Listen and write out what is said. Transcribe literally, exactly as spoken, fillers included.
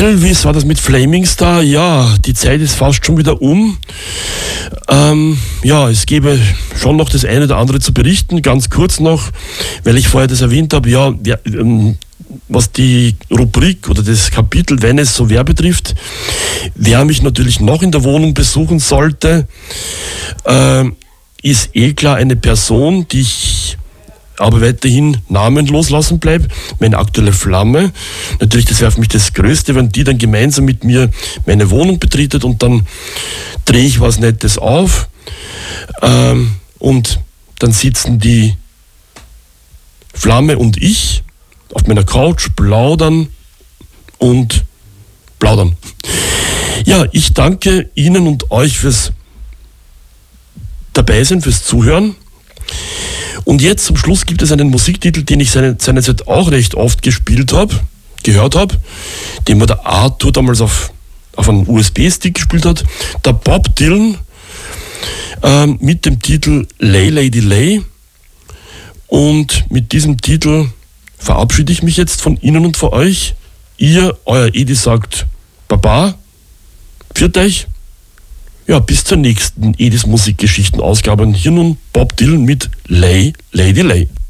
Elvis war das mit Flaming Star. Ja, die Zeit ist fast schon wieder um. Ähm, ja, es gäbe schon noch das eine oder andere zu berichten. Ganz kurz noch, weil ich vorher das erwähnt habe, ja, ja ähm, was die Rubrik oder das Kapitel, wenn es so wer betrifft, wer mich natürlich noch in der Wohnung besuchen sollte, äh, ist eh klar eine Person, die ich aber weiterhin namenlos lassen bleibe, meine aktuelle Flamme. Natürlich, das wäre für mich das Größte, wenn die dann gemeinsam mit mir meine Wohnung betretet und dann drehe ich was Nettes auf ähm, und dann sitzen die Flamme und ich auf meiner Couch, plaudern und plaudern. Ja, ich danke Ihnen und euch fürs Dabeisein, fürs Zuhören. Und jetzt zum Schluss gibt es einen Musiktitel, den ich seine, seinerzeit auch recht oft gespielt habe, gehört habe, den mir der Arthur damals auf, auf einen U S B-Stick gespielt hat. Der Bob Dylan äh, mit dem Titel Lay Lady Lay. Und mit diesem Titel verabschiede ich mich jetzt von Ihnen und von euch. Ihr, euer Edi sagt Baba, pfiat euch. Ja, bis zur nächsten Edis Musikgeschichten-Ausgabe. Hier nun Bob Dylan mit Lay, Lady Lay.